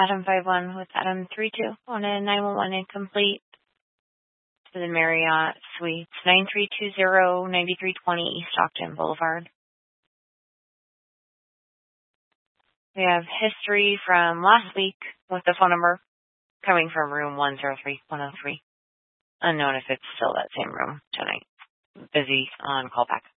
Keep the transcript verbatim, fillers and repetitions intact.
Adam five one with Adam three two on a nine one one incomplete to the Marriott Suites, nine three two zero, nine three two zero East Stockton Boulevard. We have history from last week with the phone number coming from room one zero three one zero three. Unknown if it's still that same room tonight. Busy on callback.